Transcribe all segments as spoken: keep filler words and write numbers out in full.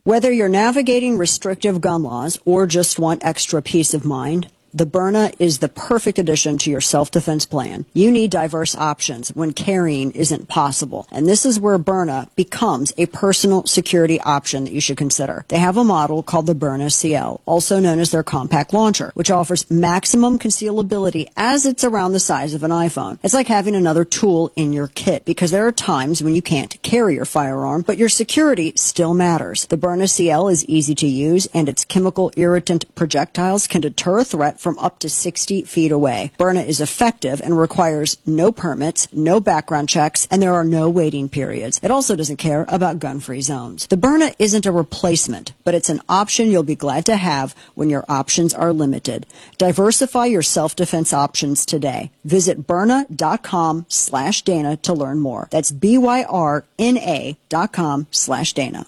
Whether you're navigating restrictive gun laws or just want extra peace of mind, the Byrna is the perfect addition to your self-defense plan. You need diverse options when carrying isn't possible. And this is where Byrna becomes a personal security option that you should consider. They have a model called the Byrna C L, also known as their compact launcher, which offers maximum concealability as it's around the size of an iPhone. It's like having another tool in your kit, because there are times when you can't carry your firearm, but your security still matters. The Byrna C L is easy to use, and its chemical irritant projectiles can deter a threat from up to sixty feet away. Byrna is effective and requires no permits, no background checks, and there are no waiting periods. It also doesn't care about gun-free zones. The Byrna isn't a replacement, but it's an option you'll be glad to have when your options are limited. Diversify your self-defense options today. Visit Byrna.com slash Dana to learn more. That's B-Y-R-N-A dot com slash Dana.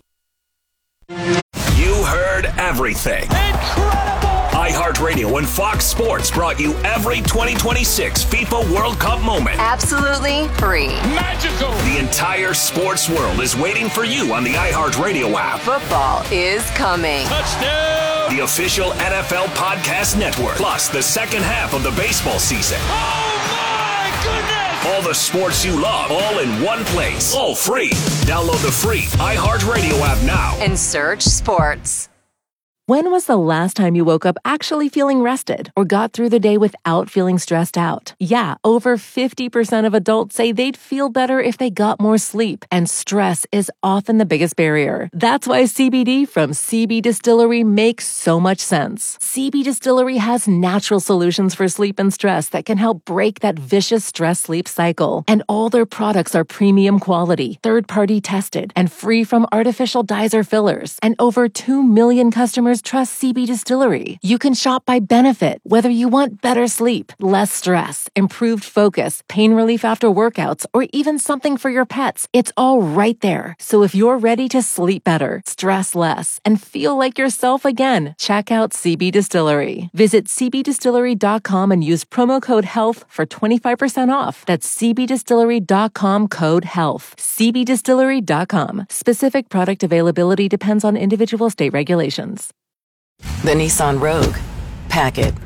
You heard everything. Incredible! iHeartRadio and Fox Sports brought you every twenty twenty-six FIFA World Cup moment. Absolutely free. Magical! The entire sports world is waiting for you on the iHeartRadio app. Football is coming. Touchdown! The official N F L Podcast Network. Plus the second half of the baseball season. Oh my goodness! All the sports you love, all in one place. All free. Download the free iHeartRadio app now. And search sports. When was the last time you woke up actually feeling rested or got through the day without feeling stressed out? Yeah, over fifty percent of adults say they'd feel better if they got more sleep, and stress is often the biggest barrier. That's why C B D from C B Distillery makes so much sense. C B Distillery has natural solutions for sleep and stress that can help break that vicious stress-sleep cycle. And all their products are premium quality, third-party tested, and free from artificial dyes or fillers. And over two million customers trust C B Distillery. You can shop by benefit, whether you want better sleep, less stress, improved focus, pain relief after workouts, or even something for your pets. It's all right there. So if you're ready to sleep better, stress less, and feel like yourself again, check out C B Distillery. Visit C B distillery dot com and use promo code HEALTH for twenty-five percent off. That's C B distillery dot com code HEALTH. C B distillery dot com. Specific product availability depends on individual state regulations. The Nissan Rogue. Pack it.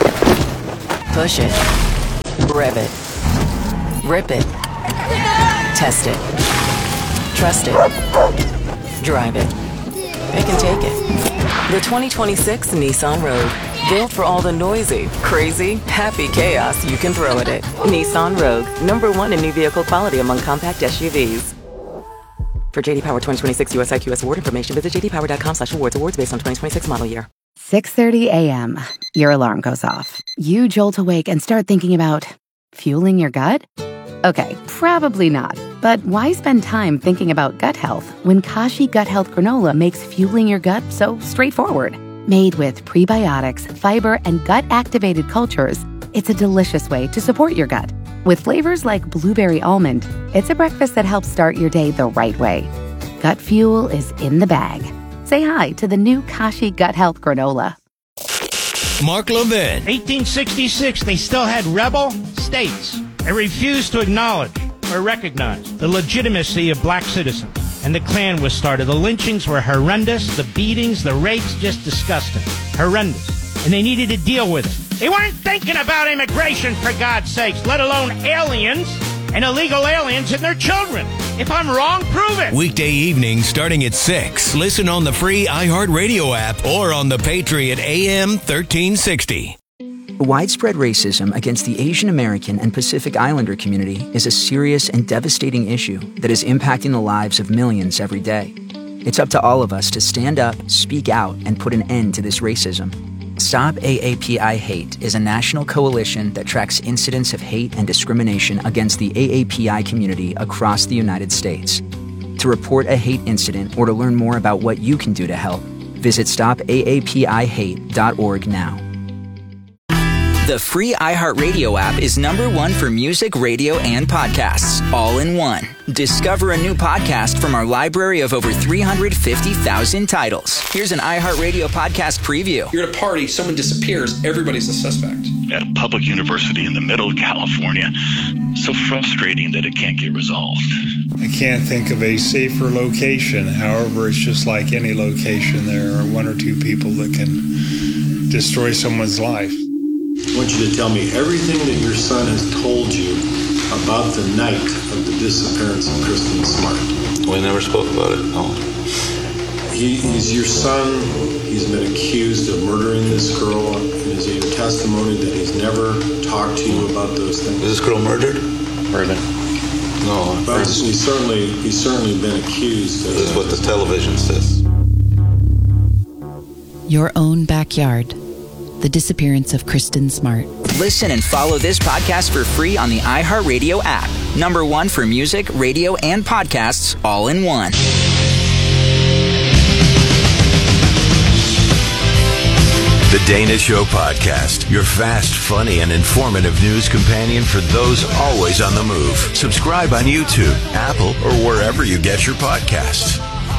Push it. Rev it. Rip it. Test it. Trust it. Drive it. It can take it. The twenty twenty-six Nissan Rogue. Built for all the noisy, crazy, happy chaos you can throw at it. Nissan Rogue. Number one in new vehicle quality among compact S U Vs. For J D Power twenty twenty-six U S I Q S award information, visit j d power dot com slash awards. Awards based on twenty twenty-six model year. six thirty a.m. Your alarm goes off. You jolt awake and start thinking about fueling your gut? Okay, probably not. But why spend time thinking about gut health when Kashi Gut Health Granola makes fueling your gut so straightforward? Made with prebiotics, fiber, and gut-activated cultures, it's a delicious way to support your gut. With flavors like blueberry almond, it's a breakfast that helps start your day the right way. Gut fuel is in the bag. Say hi to the new Kashi Gut Health Granola. Mark Levin. eighteen sixty-six, they still had rebel states. They refused to acknowledge or recognize the legitimacy of black citizens. And the Klan was started. The lynchings were horrendous. The beatings, the rapes, just disgusting. Horrendous. And they needed to deal with it. They weren't thinking about immigration, for God's sakes, let alone aliens and illegal aliens and their children. If I'm wrong, prove it. Weekday evenings starting at six. Listen on the free iHeartRadio app or on the Patriot A M thirteen sixty. Widespread racism against the Asian American and Pacific Islander community is a serious and devastating issue that is impacting the lives of millions every day. It's up to all of us to stand up, speak out, and put an end to this racism. Stop A A P I Hate is a national coalition that tracks incidents of hate and discrimination against the A A P I community across the United States. To report a hate incident or to learn more about what you can do to help, visit stop a a p i hate dot org now. The free iHeartRadio app is number one for music, radio, and podcasts, all in one. Discover a new podcast from our library of over three hundred fifty thousand titles. Here's an iHeartRadio podcast preview. You're at a party, someone disappears, everybody's a suspect. At a public university in the middle of California, so frustrating that it can't get resolved. I can't think of a safer location. However, it's just like any location. There are one or two people that can destroy someone's life. I want you to tell me everything that your son has told you about the night of the disappearance of Kristen Smart. We never spoke about it, no. He, he's your son. He's been accused of murdering this girl. Is it your testimony that he's never talked to you about those things? Is this girl murdered? Raven. No. But he's certainly, he's certainly been accused. This is what the television says. Your own backyard. The disappearance of Kristen Smart. Listen and follow this podcast for free on the iHeartRadio app. Number one for music, radio, and podcasts, all in one. The Dana Show Podcast, your fast, funny, and informative news companion for those always on the move. Subscribe on YouTube, Apple, or wherever you get your podcasts.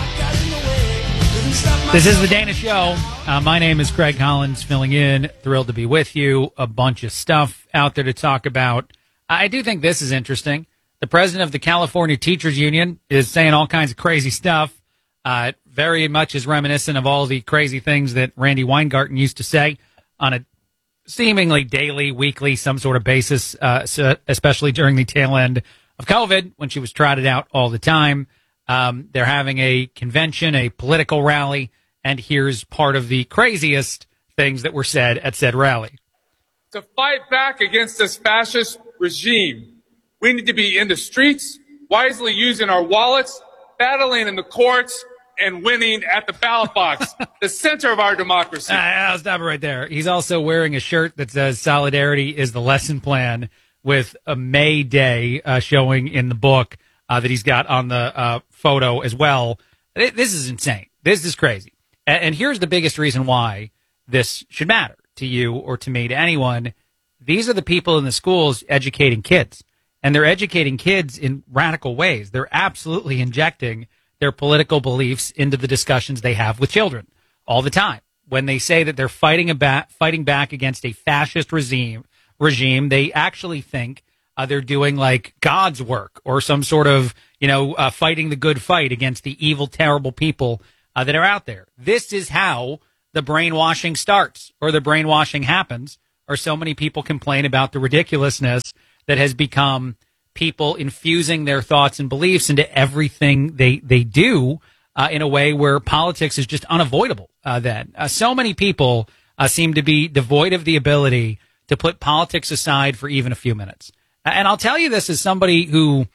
This is The Dana Show. Uh, my name is Craig Collins, filling in. Thrilled to be with you. A bunch of stuff out there to talk about. I do think this is interesting. The president of the California Teachers Union is saying all kinds of crazy stuff. Uh, very much is reminiscent of all the crazy things that Randy Weingarten used to say on a seemingly daily, weekly, some sort of basis, uh, so especially during the tail end of COVID when she was trotted out all the time. Um, they're having a convention, a political rally, and here's part of the craziest things that were said at said rally. To fight back against this fascist regime, we need to be in the streets, wisely using our wallets, battling in the courts, and winning at the ballot box, the center of our democracy. Uh, I'll stop it right there. He's also wearing a shirt that says solidarity is the lesson plan with a May Day uh, showing in the book uh, that he's got on the uh, photo as well. This is insane. This is crazy. And, and here's the biggest reason why this should matter to you or to me, to anyone. These are the people in the schools educating kids. And they're educating kids in radical ways. They're absolutely injecting their political beliefs into the discussions they have with children all the time. When they say that they're fighting a ba- fighting back against a fascist regime, regime, they actually think uh, they're doing like God's work or some sort of, you know, uh, fighting the good fight against the evil, terrible people uh, that are out there. This is how the brainwashing starts, or the brainwashing happens, or so many people complain about the ridiculousness that has become people infusing their thoughts and beliefs into everything they, they do uh, in a way where politics is just unavoidable uh, then. Uh, so many people uh, seem to be devoid of the ability to put politics aside for even a few minutes. And I'll tell you this as somebody who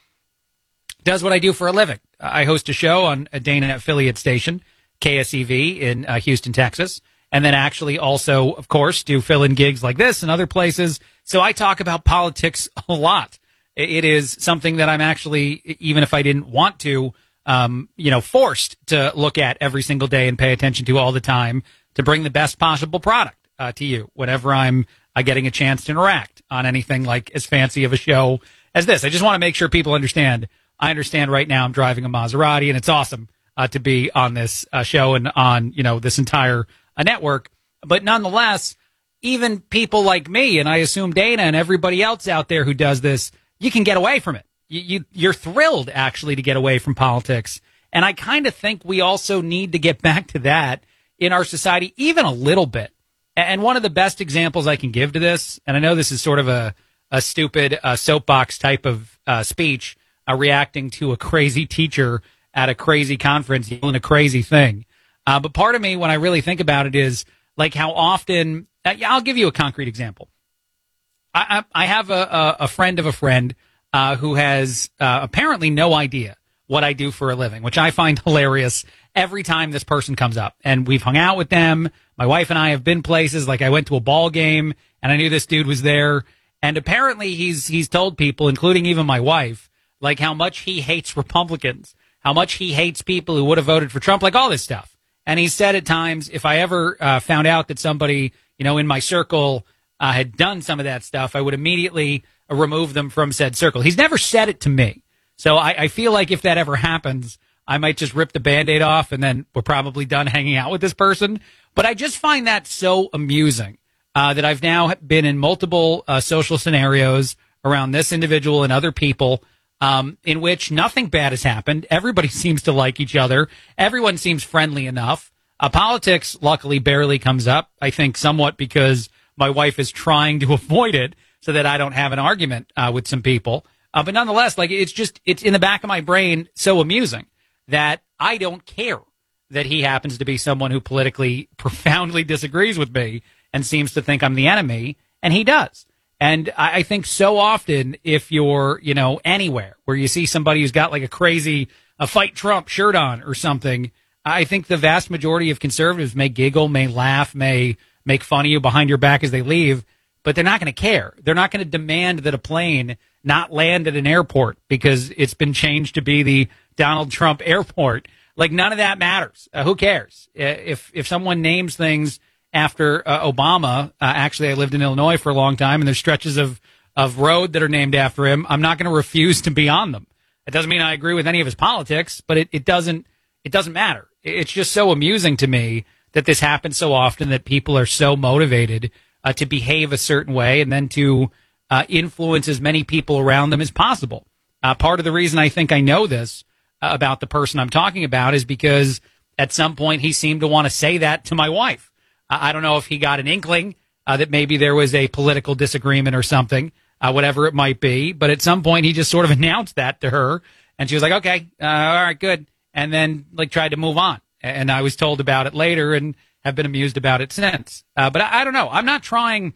does what I do for a living. I host a show on a Dana affiliate station, K S E V in uh, Houston, Texas, and then actually also, of course, do fill-in gigs like this and other places. So I talk about politics a lot. It is something that I'm actually, even if I didn't want to, um, you know, forced to look at every single day and pay attention to all the time to bring the best possible product uh, to you whenever I'm uh, getting a chance to interact on anything like as fancy of a show as this. I just want to make sure people understand. I understand right now I'm driving a Maserati, and it's awesome uh, to be on this uh, show and on, you know, this entire uh, network. But nonetheless, even people like me, and I assume Dana and everybody else out there who does this, you can get away from it. You, you, you're thrilled, actually, to get away from politics. And I kind of think we also need to get back to that in our society, even a little bit. And one of the best examples I can give to this, and I know this is sort of a, a stupid uh, soapbox type of uh, speech, uh, reacting to a crazy teacher at a crazy conference yelling a crazy thing. Uh, but part of me, when I really think about it, is like how often, uh, I'll give you a concrete example. I, I have a, a friend of a friend uh, who has uh, apparently no idea what I do for a living, which I find hilarious every time this person comes up. And we've hung out with them. My wife and I have been places, like I went to a ball game, and I knew this dude was there. And apparently he's he's told people, including even my wife, like how much he hates Republicans, how much he hates people who would have voted for Trump, like all this stuff. And he said at times, if I ever uh, found out that somebody, you know, in my circle uh, had done some of that stuff, I would immediately uh, remove them from said circle. He's never said it to me. So I, I feel like if that ever happens, I might just rip the Band-Aid off and then we're probably done hanging out with this person. But I just find that so amusing uh, that I've now been in multiple uh, social scenarios around this individual and other people um, in which nothing bad has happened. Everybody seems to like each other. Everyone seems friendly enough. Uh, politics, luckily, barely comes up, I think somewhat because my wife is trying to avoid it so that I don't have an argument uh, with some people. Uh, but nonetheless, like it's just, it's in the back of my brain so amusing that I don't care that he happens to be someone who politically profoundly disagrees with me and seems to think I'm the enemy, and he does. And I, I think so often if you're, you know, anywhere where you see somebody who's got like a crazy a Fight Trump shirt on or something, I think the vast majority of conservatives may giggle, may laugh, may make fun of you behind your back as they leave, but they're not going to care. They're not going to demand that a plane not land at an airport because it's been changed to be the Donald Trump airport. Like, none of that matters. Uh, who cares? If if someone names things after uh, Obama, uh, actually, I lived in Illinois for a long time, and there's stretches of, of road that are named after him, I'm not going to refuse to be on them. It doesn't mean I agree with any of his politics, but it, it doesn't it doesn't matter. It's just so amusing to me that this happens so often, that people are so motivated uh, to behave a certain way and then to uh, influence as many people around them as possible. Uh, part of the reason I think I know this uh, about the person I'm talking about is because at some point he seemed to want to say that to my wife. Uh, I don't know if he got an inkling uh, that maybe there was a political disagreement or something, uh, whatever it might be. But at some point he just sort of announced that to her, and she was like, okay, uh, all right, good. And then like tried to move on. And I was told about it later and have been amused about it since. Uh, but I, I don't know. I'm not trying.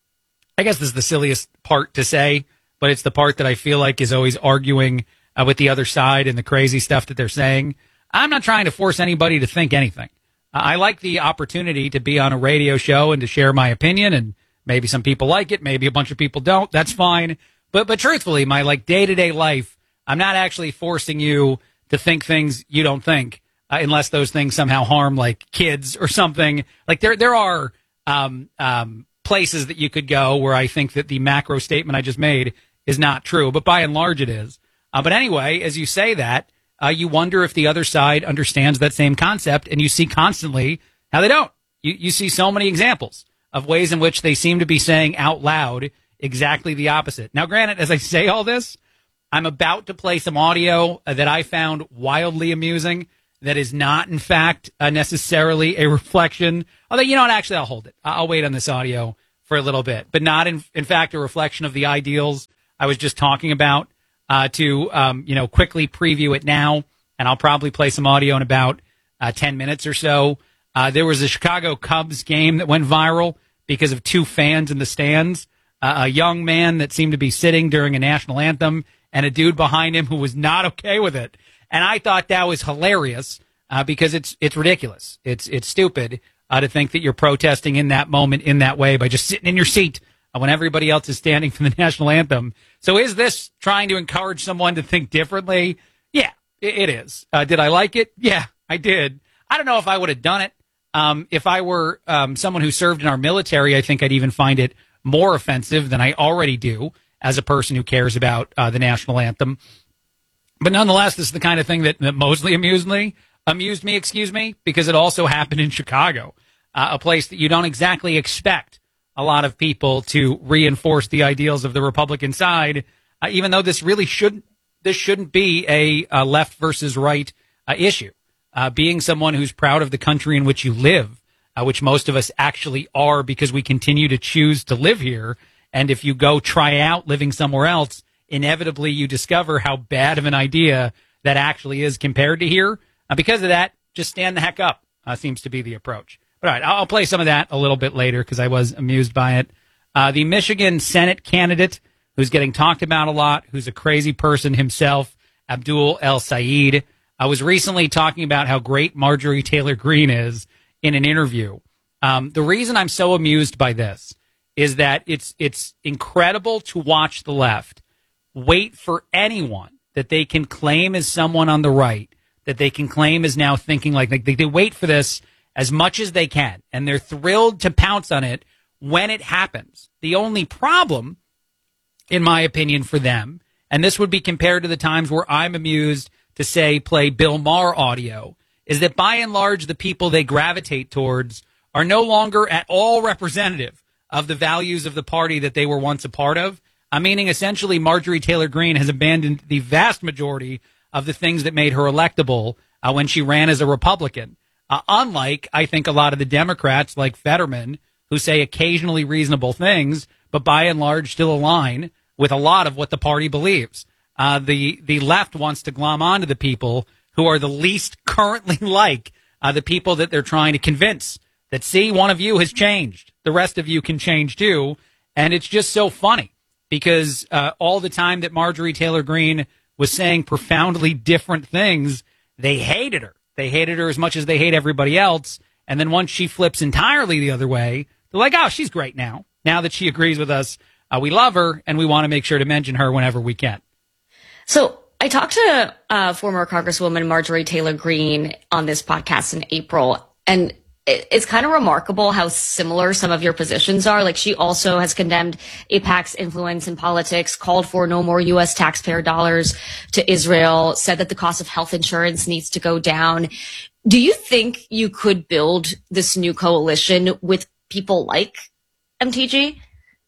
I guess this is the silliest part to say, but it's the part that I feel like is always arguing uh, with the other side and the crazy stuff that they're saying. I'm not trying to force anybody to think anything. Uh, I like the opportunity to be on a radio show and to share my opinion, and maybe some people like it, maybe a bunch of people don't. That's fine. But but truthfully, my like day-to-day life, I'm not actually forcing you to think things you don't think. Uh, unless those things somehow harm like kids or something. Like there, there are um, um, places that you could go where I think that the macro statement I just made is not true, but by and large it is. Uh, but anyway, as you say that, uh, you wonder if the other side understands that same concept, and you see constantly how they don't. You, you see so many examples of ways in which they seem to be saying out loud exactly the opposite. Now, granted, as I say all this, I'm about to play some audio uh, that I found wildly amusing. That is not, in fact, uh, necessarily a reflection. Although, you know what, actually, I'll hold it. I'll wait on this audio for a little bit. But not, in, in fact, a reflection of the ideals I was just talking about. Uh, to, um, you know, quickly preview it now, and I'll probably play some audio in about uh, ten minutes or so. Uh, there was a Chicago Cubs game that went viral because of two fans in the stands. Uh, a young man that seemed to be sitting during a national anthem, and a dude behind him who was not okay with it. And I thought that was hilarious uh, because it's it's ridiculous. It's it's stupid uh, to think that you're protesting in that moment in that way by just sitting in your seat uh, when everybody else is standing for the national anthem. So is this trying to encourage someone to think differently? Yeah, it, it is. Uh, did I like it? Yeah, I did. I don't know if I would have done it. Um, if I were um, someone who served in our military, I think I'd even find it more offensive than I already do as a person who cares about uh, the national anthem. But nonetheless, this is the kind of thing that, that mostly amused me, amused me, excuse me, because it also happened in Chicago, uh, a place that you don't exactly expect a lot of people to reinforce the ideals of the Republican side, uh, even though this really shouldn't, this shouldn't be a, a left versus right uh, issue. Uh, being someone who's proud of the country in which you live, uh, which most of us actually are because we continue to choose to live here, and if you go try out living somewhere else, inevitably you discover how bad of an idea that actually is compared to here. Uh, because of that, just stand the heck up uh, seems to be the approach. But all right, I'll play some of that a little bit later because I was amused by it. Uh, the Michigan Senate candidate who's getting talked about a lot, who's a crazy person himself, Abdul El-Sayed, I was recently talking about how great Marjorie Taylor Greene is in an interview. Um, the reason I'm so amused by this is that it's it's incredible to watch the left wait for anyone that they can claim as someone on the right, that they can claim is now thinking like, they, they wait for this as much as they can. And they're thrilled to pounce on it when it happens. The only problem, in my opinion, for them, and this would be compared to the times where I'm amused to, say, play Bill Maher audio, is that by and large, the people they gravitate towards are no longer at all representative of the values of the party that they were once a part of. Uh, meaning, essentially, Marjorie Taylor Greene has abandoned the vast majority of the things that made her electable uh, when she ran as a Republican. Uh, unlike, I think, a lot of the Democrats like Fetterman, who say occasionally reasonable things, but by and large still align with a lot of what the party believes. Uh, the, the left wants to glom onto the people who are the least currently like uh, the people that they're trying to convince that, see, one of you has changed. The rest of you can change too. And it's just so funny because uh, all the time that Marjorie Taylor Greene was saying profoundly different things, they hated her. They hated her as much as they hate everybody else. And then once she flips entirely the other way, they're like, oh, she's great now. Now that she agrees with us, uh, we love her, and we want to make sure to mention her whenever we can. So I talked to uh, former Congresswoman Marjorie Taylor Greene on this podcast in April, and it's kind of remarkable how similar some of your positions are. Like, she also has condemned AIPAC's influence in politics, called for no more U S taxpayer dollars to Israel, said that the cost of health insurance needs to go down. Do you think you could build this new coalition with people like M T G?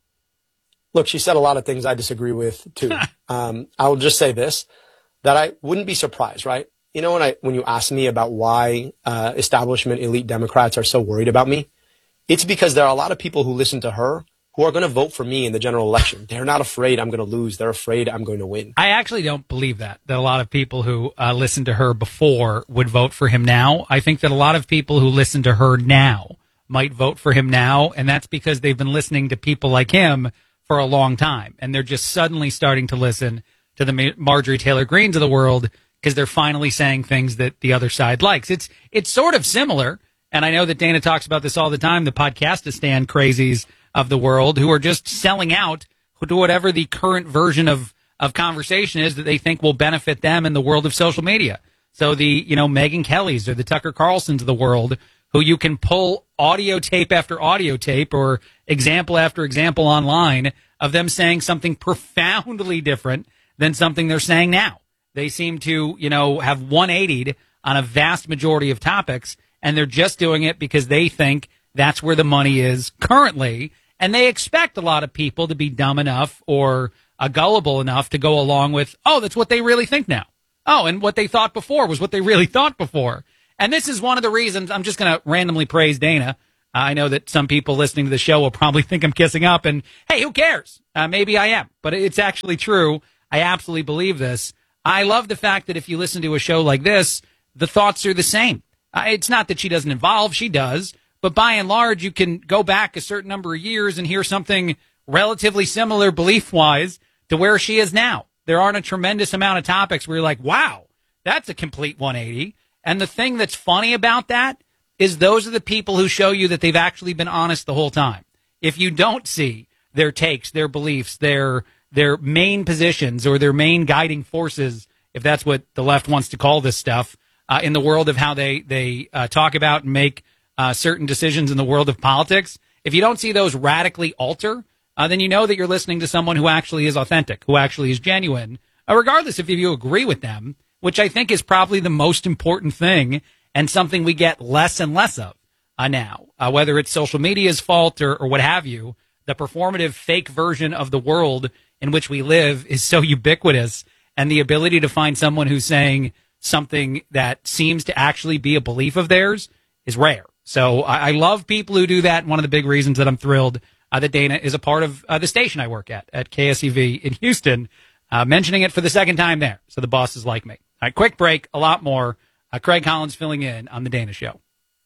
Look, she said a lot of things I disagree with, too. um, I will just say this, that I wouldn't be surprised, right? You know, when I when you ask me about why uh, establishment elite Democrats are so worried about me, it's because there are a lot of people who listen to her who are going to vote for me in the general election. They're not afraid I'm going to lose. They're afraid I'm going to win. I actually don't believe that, that a lot of people who uh, listened to her before would vote for him now. I think that a lot of people who listen to her now might vote for him now, and that's because they've been listening to people like him for a long time, and they're just suddenly starting to listen to the Marjorie Taylor Greenes of the world because they're finally saying things that the other side likes. It's it's sort of similar, and I know that Dana talks about this all the time, the Podcastistan crazies of the world who are just selling out to whatever the current version of, of conversation is that they think will benefit them in the world of social media. So the, you know, Megyn Kellys or the Tucker Carlsons of the world, who you can pull audio tape after audio tape or example after example online of them saying something profoundly different than something they're saying now. They seem to, you know, have one eightied on a vast majority of topics, and they're just doing it because they think that's where the money is currently, and they expect a lot of people to be dumb enough or uh, gullible enough to go along with, oh, that's what they really think now. Oh, and what they thought before was what they really thought before. And this is one of the reasons I'm just going to randomly praise Dana. Uh, I know that some people listening to the show will probably think I'm kissing up, and hey, who cares? Uh, maybe I am, but it's actually true. I absolutely believe this. I love the fact that if you listen to a show like this, the thoughts are the same. Uh, it's not that she doesn't evolve. She does. But by and large, you can go back a certain number of years and hear something relatively similar belief-wise to where she is now. There aren't a tremendous amount of topics where you're like, wow, that's a complete one eighty. And the thing that's funny about that is those are the people who show you that they've actually been honest the whole time. If you don't see their takes, their beliefs, their their main positions or their main guiding forces, if that's what the left wants to call this stuff, uh, in the world of how they, they uh, talk about and make uh, certain decisions in the world of politics, if you don't see those radically alter, uh, then you know that you're listening to someone who actually is authentic, who actually is genuine, uh, regardless if you agree with them, which I think is probably the most important thing and something we get less and less of uh, now, uh, whether it's social media's fault or, or what have you. The performative fake version of the world in which we live is so ubiquitous, and the ability to find someone who's saying something that seems to actually be a belief of theirs is rare. So I, I love people who do that. And one of the big reasons that I'm thrilled uh, that Dana is a part of uh, the station I work at, at K S E V in Houston, uh, mentioning it for the second time there. So the bosses like me. All right, quick break, a lot more. Uh, Craig Collins filling in on The Dana Show.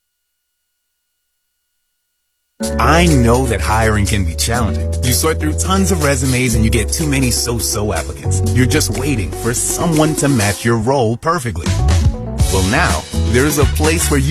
I know that hiring can be challenging. You sort through tons of resumes and you get too many so-so applicants. You're just waiting for someone to match your role perfectly. Well, now, there's a place where you